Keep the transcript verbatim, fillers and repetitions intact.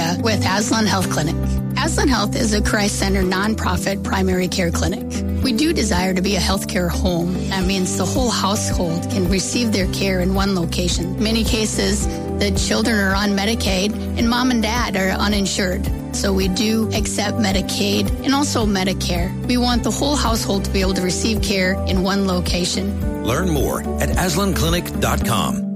area with Aslan Health Clinic. Aslan Health is a Christ-centered nonprofit primary care clinic. We do desire to be a healthcare home. That means the whole household can receive their care in one location. In many cases, the children are on Medicaid and mom and dad are uninsured. So we do accept Medicaid and also Medicare. We want the whole household to be able to receive care in one location. Learn more at aslan clinic dot com.